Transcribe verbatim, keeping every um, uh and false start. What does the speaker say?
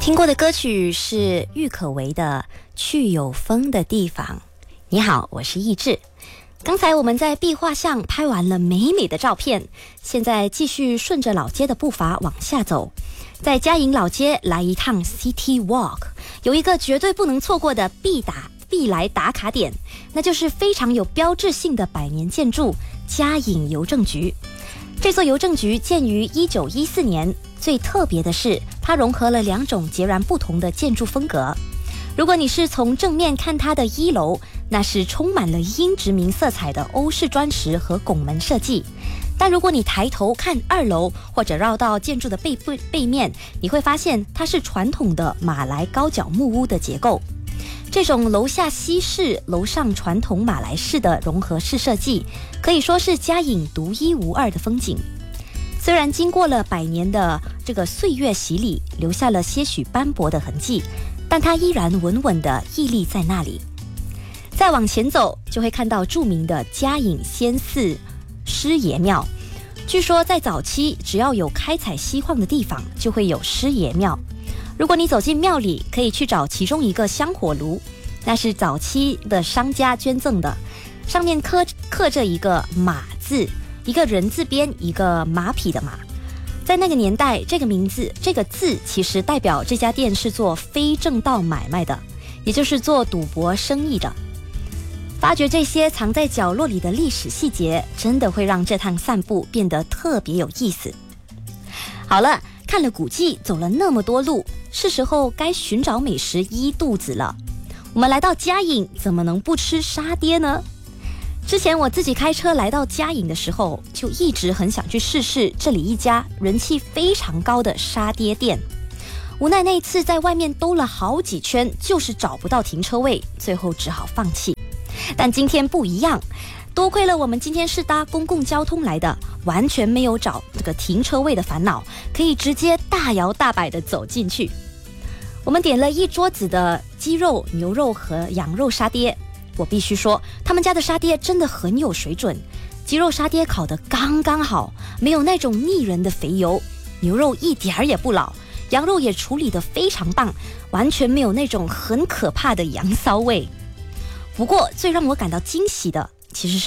听过的歌曲是郁可唯的《去有风的地方》。你好，我是易志。刚才我们在壁画上拍完了美美的照片，现在继续顺着老街的步伐往下走，在嘉营老街来一趟 City Walk， 有一个绝对不能错过的必打必来打卡点，那就是非常有标志性的百年建筑嘉营邮政局。这座邮政局建于一九一四年，最特别的是它融合了两种截然不同的建筑风格。如果你是从正面看它的一楼，那是充满了英殖民色彩的欧式砖石和拱门设计，但如果你抬头看二楼，或者绕到建筑的背背面，你会发现它是传统的马来高脚木屋的结构。这种楼下西式楼上传统马来式的融合式设计，可以说是嘉营独一无二的风景。虽然经过了百年的这个岁月洗礼，留下了些许斑驳的痕迹，但它依然稳稳地屹立在那里。再往前走，就会看到著名的嘉营仙寺师爷庙。据说在早期，只要有开采锡矿的地方，就会有师爷庙。如果你走进庙里，可以去找其中一个香火炉，那是早期的商家捐赠的，上面刻刻着一个马字，一个人字边，一个马匹的马。在那个年代，这个名字这个字其实代表这家店是做非正道买卖的，也就是做赌博生意的。发掘这些藏在角落里的历史细节，真的会让这趟散步变得特别有意思。好了，看了古迹，走了那么多路，是时候该寻找美食医肚子了。我们来到嘉营，怎么能不吃沙爹呢？之前我自己开车来到嘉营的时候，就一直很想去试试这里一家人气非常高的沙爹店。无奈那次在外面兜了好几圈，就是找不到停车位，最后只好放弃。但今天不一样，多亏了我们今天是搭公共交通来的，完全没有找这个停车位的烦恼，可以直接大摇大摆地走进去。我们点了一桌子的鸡肉、牛肉和羊肉沙爹。我必须说，他们家的沙爹真的很有水准，鸡肉沙爹烤得刚刚好，没有那种腻人的肥油，牛肉一点儿也不老，羊肉也处理得非常棒，完全没有那种很可怕的羊骚味。不过最让我感到惊喜的，其实是